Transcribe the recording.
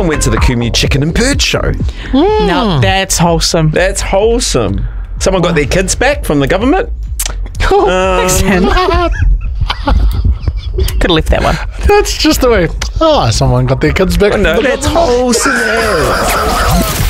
Someone went to the Kumu Chicken and Bird Show. No, that's wholesome. That's wholesome. Someone got their kids back from the government. Thanks, Dan. Could have left that one. That's just the way. Oh, someone got their kids back. No, from the that's government. wholesome.